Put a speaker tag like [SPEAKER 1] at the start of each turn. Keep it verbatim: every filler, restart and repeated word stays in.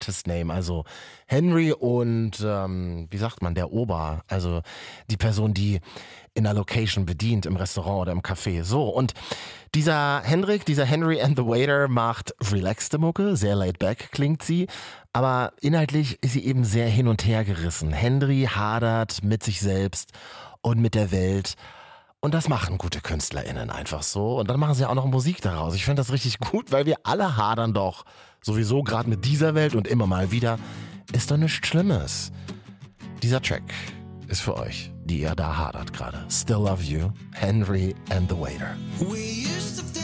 [SPEAKER 1] Artist Name, also Henry und ähm, wie sagt man, der Ober, also die Person, die in der Location bedient, im Restaurant oder im Café. So, und dieser Hendrik, dieser Henry and the Waiter macht relaxte Mucke, sehr laid back klingt sie, aber inhaltlich ist sie eben sehr hin und her gerissen. Henry hadert mit sich selbst und mit der Welt. Und das machen gute KünstlerInnen einfach so. Und dann machen sie auch noch Musik daraus. Ich finde das richtig gut, weil wir alle hadern doch sowieso gerade mit dieser Welt und immer mal wieder. Ist doch nichts Schlimmes. Dieser Track ist für euch, die ihr da hadert gerade. Still Love You, Henry and the Waiter.
[SPEAKER 2] We used to